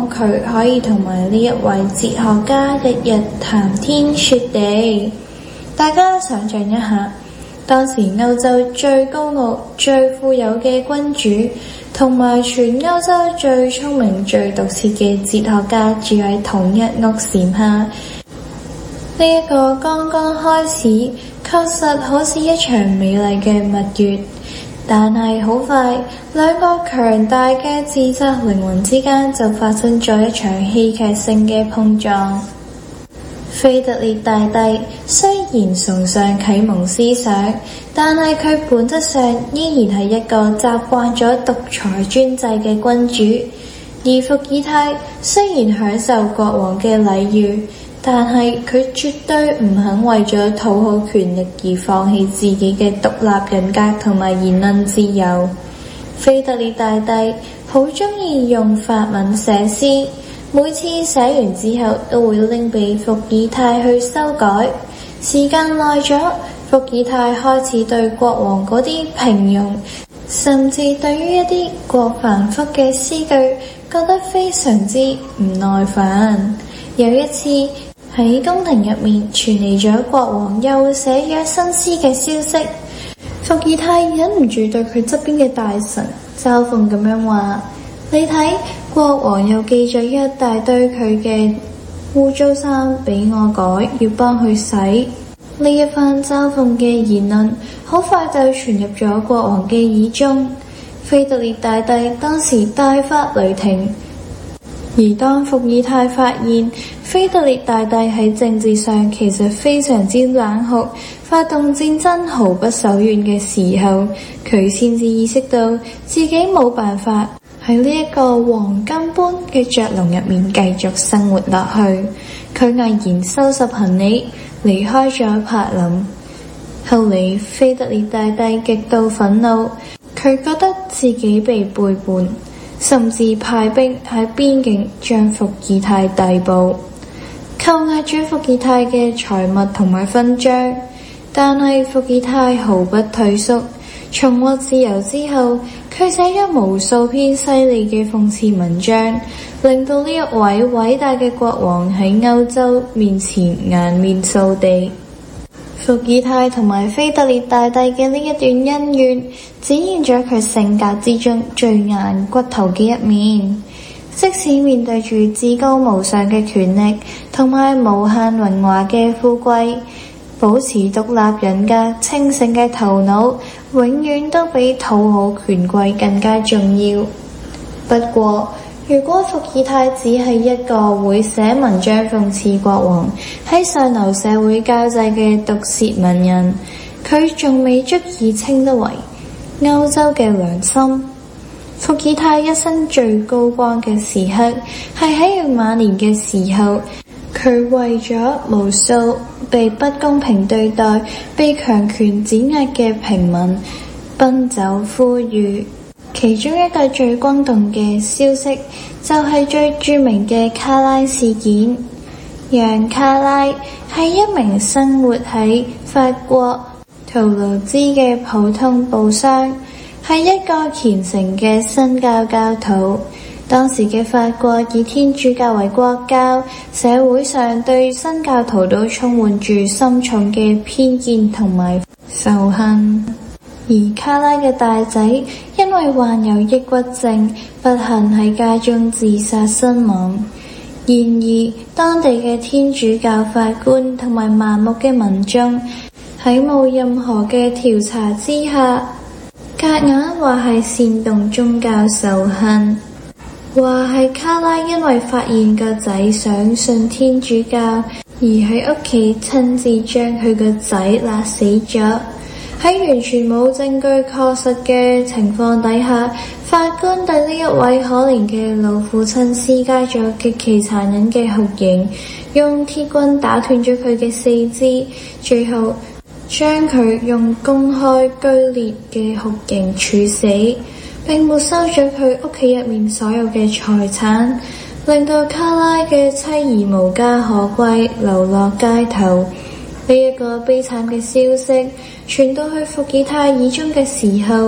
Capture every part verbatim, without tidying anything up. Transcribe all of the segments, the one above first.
望佢可以同埋呢一位哲學家日日談天說地。大家想象一下，當時歐洲最高傲、最富有嘅君主，同埋全歐洲最聰明、最毒舌嘅哲學家住喺同一屋檐下。呢、這、一個剛剛開始，確實好似一場美麗嘅蜜月，但係好快，兩個強大嘅自責靈魂之間就發生咗一場戲劇性嘅碰撞。腓特烈大帝雖然崇尚啟蒙思想，但係佢本質上依然係一個習慣咗獨裁專制嘅君主。而伏爾泰雖然享受國王嘅禮遇，但係佢絕對唔肯為咗討好權力而放棄自己嘅獨立人格同埋言論自由。腓特烈大帝好鍾意用法文寫詩，每次寫完之後都會拎俾伏爾泰去修改。時間耐咗，伏爾泰開始對國王嗰啲平庸，甚至對於一啲過繁複嘅詩句覺得非常之唔耐煩。有一次喺宮廷入面傳嚟咗國王又寫咗新詩嘅消息，伏爾泰忍唔住對佢側邊嘅大臣嘲諷咁樣話：你睇，國王又寄咗一大堆佢嘅污糟衫俾我改，要幫佢洗。呢一番嘲諷嘅言論好快就傳入咗國王嘅耳中。腓特烈大帝當時大發雷霆。而當伏爾泰發現腓特烈大帝喺政治上其實非常之冷酷，發動戰爭毫不手軟嘅時候，佢先至意識到自己冇辦法喺呢一個黃金般嘅雀籠入面繼續生活落去。佢毅然收拾行李離開咗柏林。後嚟腓特烈大帝極度憤怒，佢覺得自己被背叛，甚至派兵喺邊境將伏爾泰逮捕，扣押咗伏爾泰嘅財物同埋勳章。但係伏爾泰毫不退縮，重獲自由之後，佢寫咗無數篇犀利嘅諷刺文章，令到呢一位偉大嘅國王喺歐洲面前顏面掃地。伏爾泰同埋腓特烈大帝嘅呢一段恩怨，展現咗佢性格之中最硬骨頭嘅一面。即使面對住至高無上嘅權力同埋無限榮華嘅富貴，保持獨立人格、清醒嘅頭腦，永遠都比討好權貴更加重要。不過，如果伏爾泰只係一個會寫文章諷刺國王喺上流社會交際嘅毒舌文人，佢仲未足以稱得為歐洲嘅良心。伏爾泰一生最高光嘅時刻係喺佢晚年嘅時候，佢為咗無數被不公平對待、被強權碾壓嘅平民奔走呼籲。其中一個最轟動嘅消息就係最著名嘅卡拉事件。楊卡拉係一名生活喺法國圖盧茲嘅普通布商，係一個虔誠嘅新教教徒。當時嘅法國以天主教為國教，社會上對新教徒都充滿住深重嘅偏見同埋仇恨。而卡拉嘅大仔因為患有抑鬱症，不幸喺家中自殺身亡。然而當地嘅天主教法官同埋盲目嘅民眾喺冇任何嘅調查之下，夾硬話係煽動宗教仇恨，話係卡拉因為發現個仔想信天主教，而喺屋企親自將佢個仔勒死咗。喺完全冇證據確實嘅情況底下，法官對呢一位可憐嘅老父親施加咗極其殘忍嘅酷刑，用鐵棍打斷咗佢嘅四肢，最後將佢用公開劇烈嘅酷刑處死，並沒收咗佢屋企入面所有嘅財產，令到卡拉嘅妻兒無家可歸，流落街頭。呢一個悲慘嘅消息傳到去伏爾泰耳中嘅時候，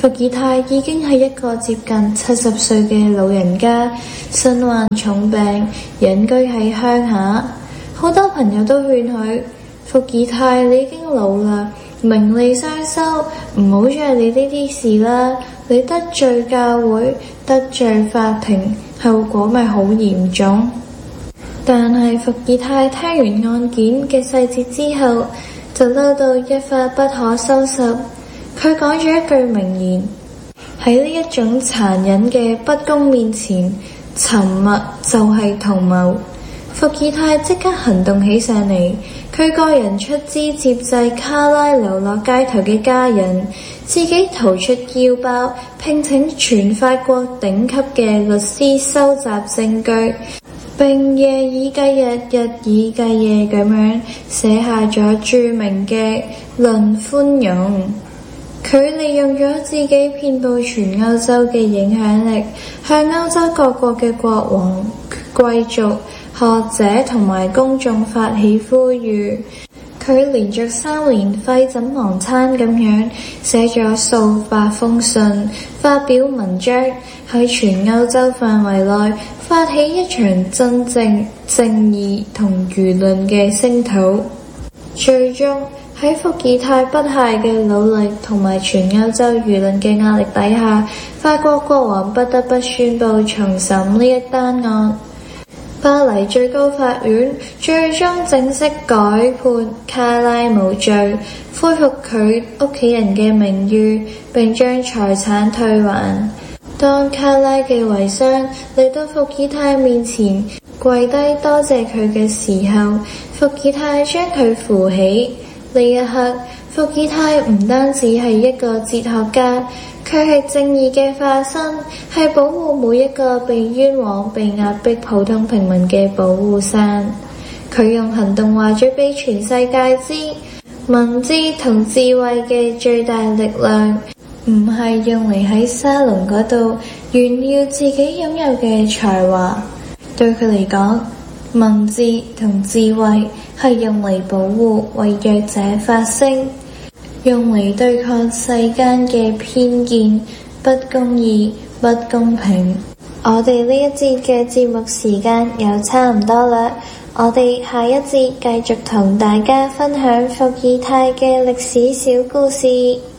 伏爾泰已經係一個接近七十歲嘅老人家，身患重病，隱居喺鄉下。好多朋友都勸佢：伏爾泰，你已經老啦，名利雙收，唔好再理呢啲事啦。你得罪教會，得罪法庭，後果咪好嚴重。但係伏爾泰聽完案件嘅細節之後，就嬲到一發不可收拾。佢講咗一句名言：喺呢一種殘忍嘅不公面前，沉默就係同謀。伏爾泰即刻行動起上嚟，佢個人出資接濟卡拉流落街頭嘅家人，自己掏出腰包，聘請全法國頂級嘅律師收集證據，並夜以繼日、日以繼夜咁樣寫下咗著名嘅《論寬容》。佢利用咗自己遍佈全歐洲嘅影響力，向歐洲各國嘅國王、貴族、學者同埋公眾發起呼籲。佢連續三年廢寢忘餐咁樣寫咗數百封信，發表文章，喺全歐洲範圍內發起一場真正正義同輿論嘅聲討。最終喺伏爾泰不懈嘅努力同埋全歐洲輿論嘅壓力底下，法國國王不得不宣布重審呢一單案。巴黎最高法院最終正式改判卡拉無罪，恢復佢屋企人嘅名譽，並將財產退還。當卡拉嘅遺孀嚟到伏爾泰面前跪低多謝佢嘅時候，伏爾泰將佢扶起。呢一刻，伏爾泰唔單止係一個哲學家，佢係正義嘅化身，係保護每一個被冤枉、被壓迫普通平民嘅保護傘。佢用行動話咗俾全世界知，文字同智慧嘅最大力量，唔係用嚟喺沙龍嗰度炫耀自己擁有嘅才華。對佢嚟講，文字同智慧係用嚟保護為弱者發聲，用嚟對抗世間嘅偏見、不公義、不公平。我哋呢一節嘅節目時間又差唔多啦，我哋下一節繼續同大家分享伏爾泰嘅歷史小故事。